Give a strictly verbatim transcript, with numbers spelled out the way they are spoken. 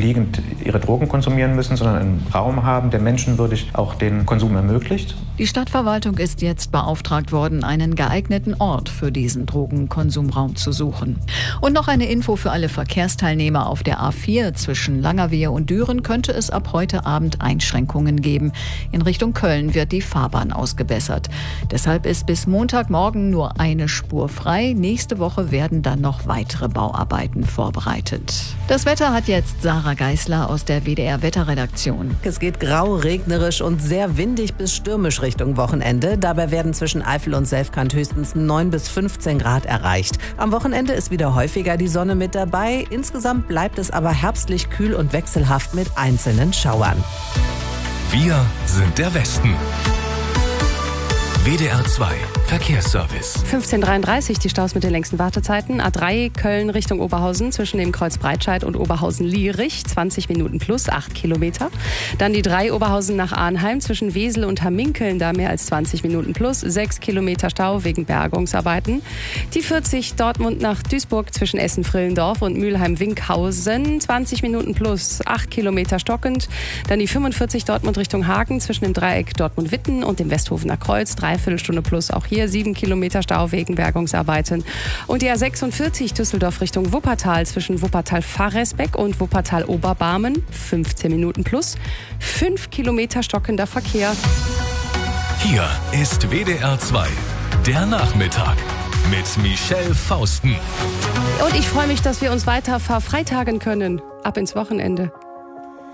liegend ihre Drogen konsumieren müssen, sondern einen Raum haben, der menschenwürdig auch den Konsum ermöglicht. Die Stadtverwaltung ist jetzt beauftragt worden, einen geeigneten Ort für diesen Drogenkonsumraum zu suchen. Und noch eine Info für alle Verkehrsteilnehmer: Auf der A vier zwischen Langerwehe und Düren könnte es ab heute Abend Einschränkungen geben. In Richtung Köln wird die Fahrbahn ausgebessert. Deshalb ist bis Montagmorgen nur eine Spur frei. Nächste Woche werden dann noch weitere Bauarbeiten vorbereitet. Das Wetter hat jetzt Sarah Geisler aus der W D R-Wetterredaktion. Es geht grau, regnerisch und sehr windig bis stürmisch Richtung Wochenende. Dabei werden zwischen Eifel und Selfkant höchstens neun bis fünfzehn Grad erreicht. Am Wochenende ist wieder häufiger die Sonne mit dabei. Insgesamt bleibt es aber herbstlich kühl und wechselhaft mit einzelnen Schauern. Wir sind der Westen. W D R zwei Verkehrsservice. fünfzehn Uhr dreiunddreißig, die Staus mit den längsten Wartezeiten. A drei Köln Richtung Oberhausen zwischen dem Kreuz Breitscheid und Oberhausen-Lierich, zwanzig Minuten plus, acht Kilometer. Dann die drei Oberhausen nach Arnheim zwischen Wesel und Hamminkeln, da mehr als zwanzig Minuten plus, sechs Kilometer Stau wegen Bergungsarbeiten. Die vierzig Dortmund nach Duisburg zwischen Essen-Frillendorf und Mülheim-Winkhausen, zwanzig Minuten plus, acht Kilometer stockend. Dann die fünfundvierzig Dortmund Richtung Hagen zwischen dem Dreieck Dortmund-Witten und dem Westhofener Kreuz, Dreiviertelstunde plus, auch hier sieben Kilometer Stau wegen Bergungsarbeiten. Und die A sechsundvierzig Düsseldorf Richtung Wuppertal zwischen Wuppertal-Fahrresbeck und Wuppertal-Oberbarmen, fünfzehn Minuten plus, fünf Kilometer stockender Verkehr. Hier ist W D R zwei, der Nachmittag mit Michelle Fausten. Und ich freue mich, dass wir uns weiter verfreitagen können. Ab ins Wochenende.